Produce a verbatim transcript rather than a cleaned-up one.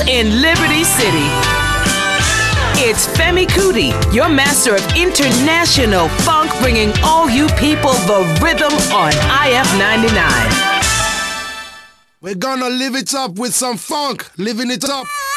in Liberty City. It's Femi Kuti, your master of international funk, bringing all you people the rhythm on I F ninety-nine. We're gonna live it up with some funk, living it up.